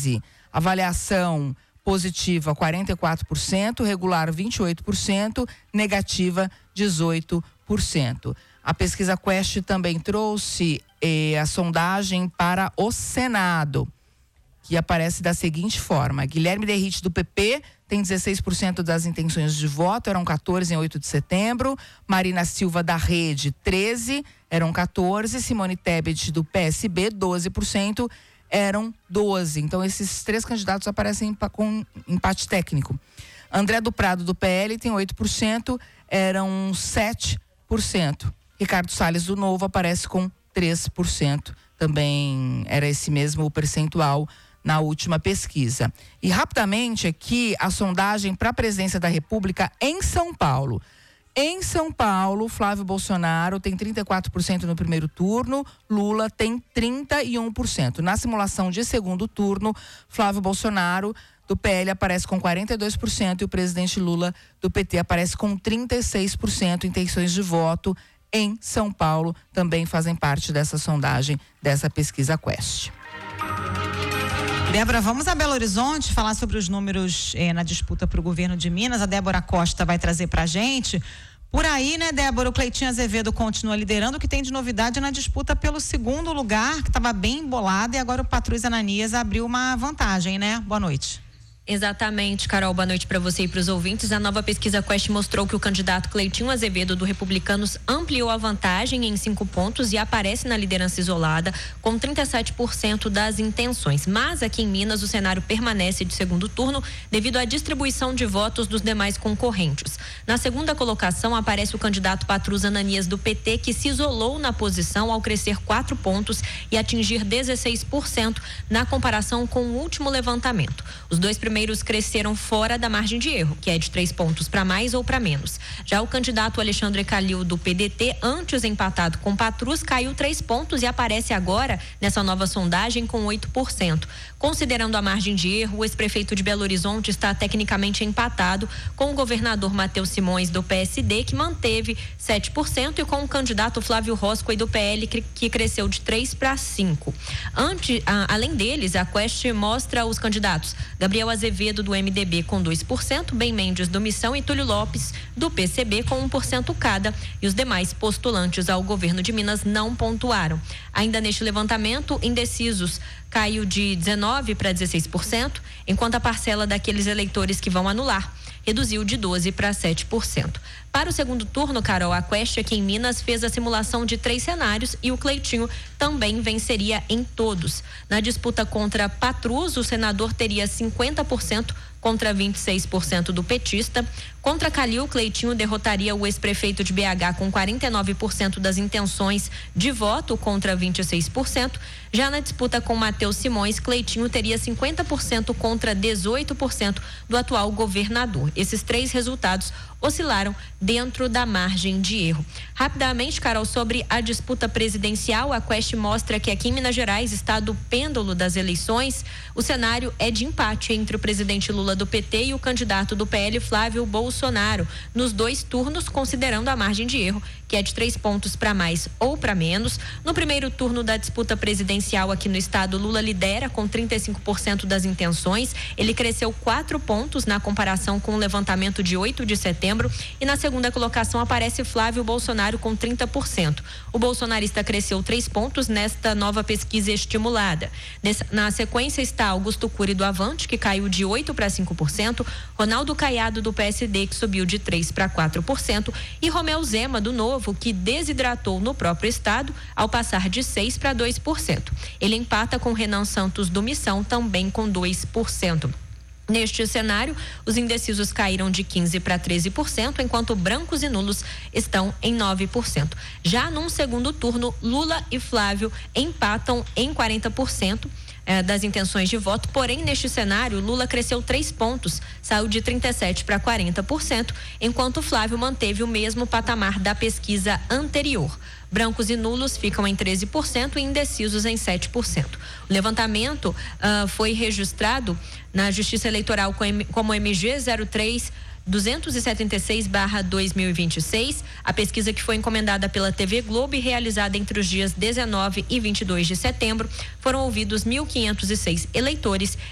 13. Avaliação positiva 44%, regular 28%, negativa 18%. A pesquisa Quest também trouxe a sondagem para o Senado, que aparece da seguinte forma: Guilherme Derrite, do PP, tem 16% das intenções de voto, eram 14 em 8 de setembro. Marina Silva, da Rede, 13%, eram 14%. Simone Tebet, do PSB, 12%, eram 12%. Então, esses três candidatos aparecem com empate técnico. André do Prado, do PL, tem 8%, eram 7%. Ricardo Salles, do Novo, aparece com 3%. Também era esse mesmo percentual na última pesquisa. E rapidamente aqui a sondagem para a presidência da República em São Paulo. Em São Paulo, Flávio Bolsonaro tem 34% no primeiro turno, Lula tem 31%. Na simulação de segundo turno, Flávio Bolsonaro do PL aparece com 42% e o presidente Lula do PT aparece com 36%. Intenções de voto em São Paulo também fazem parte dessa sondagem, dessa pesquisa Quest. Débora, vamos a Belo Horizonte falar sobre os números na disputa para o governo de Minas. A Débora Costa vai trazer pra gente. Por aí, né, Débora, o Cleitinho Azevedo continua liderando. O que tem de novidade na disputa pelo segundo lugar, que estava bem embolada, e agora o Patrus Ananias abriu uma vantagem, né? Boa noite. Exatamente, Carol, boa noite para você e para os ouvintes. A nova pesquisa Quest mostrou que o candidato Cleitinho Azevedo do Republicanos ampliou a vantagem em 5 pontos e aparece na liderança isolada com 37% das intenções. Mas aqui em Minas o cenário permanece de segundo turno devido à distribuição de votos dos demais concorrentes. Na segunda colocação aparece o candidato Patrus Ananias do PT, que se isolou na posição ao crescer 4 pontos e atingir 16% na comparação com o último levantamento. Os dois primeiros cresceram fora da margem de erro, que é de 3 pontos para mais ou para menos. Já o candidato Alexandre Calil do PDT, antes empatado com Patrus, caiu 3 pontos e aparece agora nessa nova sondagem com 8%. Considerando a margem de erro, o ex-prefeito de Belo Horizonte está tecnicamente empatado com o governador Matheus Simões do PSD, que manteve 7%, e com o candidato Flávio Roscoe do PL, que cresceu de 3 para 5%. Além deles, a Quest mostra os candidatos Gabriel Azevedo do MDB com 2%, Ben Mendes do Missão e Túlio Lopes do PCB com 1% cada, e os demais postulantes ao governo de Minas não pontuaram. Ainda neste levantamento, indecisos caiu de 19% para 16%, enquanto a parcela daqueles eleitores que vão anular reduziu de 12% para 7%. Para o segundo turno, Carol, a Quest aqui em Minas fez a simulação de 3 cenários e o Cleitinho também venceria em todos. Na disputa contra Patrus, o senador teria 50% contra 26% do petista. Contra Calil, Cleitinho derrotaria o ex-prefeito de BH com 49% das intenções de voto contra 26%. Já na disputa com Matheus Simões, Cleitinho teria 50% contra 18% do atual governador. Esses 3 resultados oscilaram dentro da margem de erro. Rapidamente, Carol, sobre a disputa presidencial, a Quest mostra que aqui em Minas Gerais, estado pêndulo das eleições, o cenário é de empate entre o presidente Lula do PT e o candidato do PL, Flávio Bolsonaro, nos 2 turnos, considerando a margem de erro, que é de 3 pontos para mais ou para menos. No primeiro turno da disputa presidencial aqui no estado, Lula lidera com 35% das intenções. Ele cresceu 4 pontos na comparação com o levantamento de 8 de setembro. E na segunda colocação aparece Flávio Bolsonaro com 30%. O bolsonarista cresceu 3 pontos nesta nova pesquisa estimulada. Na sequência está Augusto Cury do Avante, que caiu de 8% para 5%, Ronaldo Caiado do PSD, que subiu de 3% para 4%, e Romeu Zema do Novo, que desidratou no próprio estado ao passar de 6% para 2%. Ele empata com Renan Santos do Missão, também com 2%. Neste cenário, os indecisos caíram de 15% para 13%, enquanto brancos e nulos estão em 9%. Já num segundo turno, Lula e Flávio empatam em 40%. Das intenções de voto, porém neste cenário Lula cresceu 3 pontos, saiu de 37% para 40%, enquanto Flávio manteve o mesmo patamar da pesquisa anterior. Brancos e nulos ficam em 13% e indecisos em 7%. O levantamento foi registrado na Justiça Eleitoral como MG 0276/2026. A pesquisa, que foi encomendada pela TV Globo e realizada entre os dias 19 e 22 de setembro, foram ouvidos 1.506 eleitores